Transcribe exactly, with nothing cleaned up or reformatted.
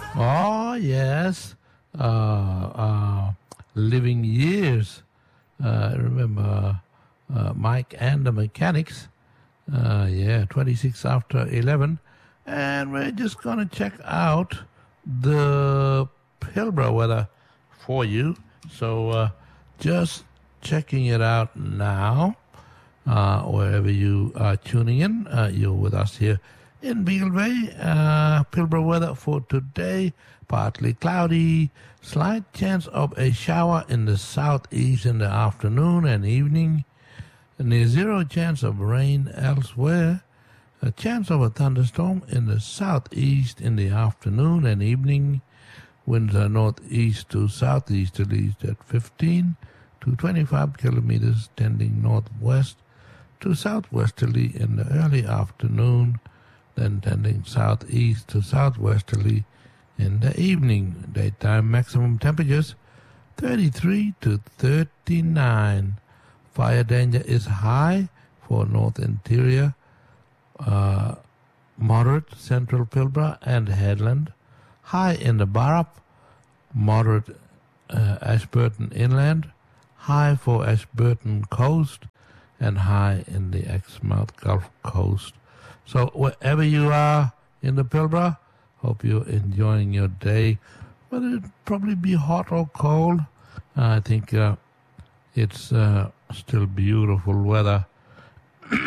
Oh, yes. Uh, uh, Living Years. Uh, remember uh, Mike and the Mechanics. Uh, yeah, twenty-six after eleven. And we're just going to check out the Pilbara weather for you. So uh, just checking it out now. Uh, wherever you are tuning in, uh, you're with us here in Beagle Bay. Uh, Pilbara weather for today, partly cloudy, slight chance of a shower in the southeast in the afternoon and evening, near zero chance of rain elsewhere, a chance of a thunderstorm in the southeast in the afternoon and evening, winds are northeast to southeasterlies at fifteen to twenty-five kilometers, tending northwest to southwesterly in the early afternoon, then tending southeast to southwesterly in the evening. Daytime maximum temperatures thirty-three to thirty-nine. Fire danger is high for north interior, uh, moderate central Pilbara and headland, high in the Barrup, moderate uh, Ashburton inland, high for Ashburton coast, and high in the Exmouth Gulf Coast. So wherever you are in the Pilbara, hope you're enjoying your day. Whether it probably be hot or cold, I think uh, it's uh, still beautiful weather